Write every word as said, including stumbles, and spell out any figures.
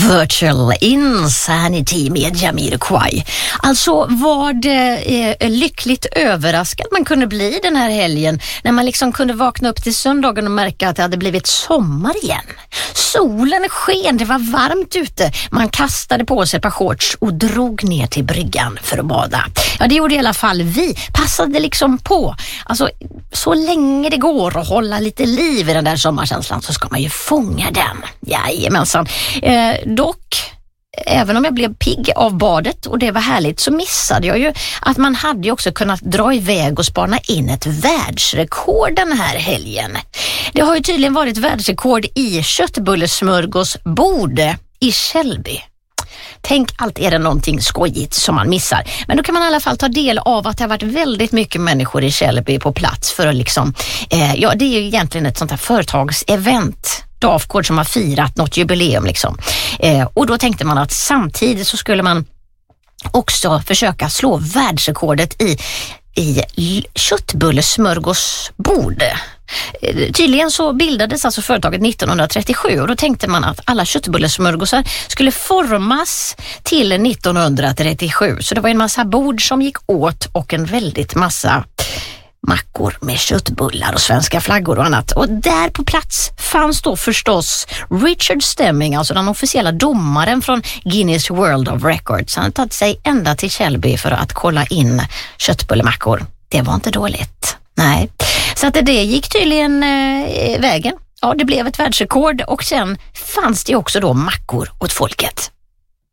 Virtual Insanity med Jamiroquai. Alltså vad eh, lyckligt överraskad man kunde bli den här helgen när man liksom kunde vakna upp till söndagen och märka att det hade blivit sommar igen. Solen sken, det var varmt ute. Man kastade på sig ett par shorts och drog ner till bryggan för att bada. Ja, det gjorde i alla fall vi. Passade liksom på. Alltså, så länge det går att hålla lite liv i den där sommarkänslan så ska man ju fånga den. Jajamensan. Eh, dock, även om jag blev pigg av badet och det var härligt, så missade jag ju att man hade ju också kunnat dra iväg och spana in ett världsrekord den här helgen. Det har ju tydligen varit världsrekord i köttbullesmörgåsbord i Källby. Tänk, allt är det någonting skojigt som man missar. Men då kan man i alla fall ta del av att det har varit väldigt mycket människor i Källby på plats för att liksom, eh, ja det är ju egentligen ett sånt här företagsevent. Dafgård som har firat något jubileum liksom. Eh, och då tänkte man att samtidigt så skulle man också försöka slå världsrekordet i, i köttbullesmörgåsbord. Eh, tydligen så bildades alltså företaget nittonhundratrettiosju och då tänkte man att alla köttbullesmörgåsar skulle formas till nittonhundratrettiosju. Så det var en massa bord som gick åt och en väldigt massa mackor med köttbullar och svenska flaggor och annat. Och där på plats fanns då förstås Richard Stemming, alltså den officiella domaren från Guinness World of Records. Han hade tagit sig ända till Källby för att kolla in köttbullemackor. Det var inte dåligt. Nej. Så att det gick tydligen eh, vägen. Ja, det blev ett världsrekord och sen fanns det också då mackor åt folket.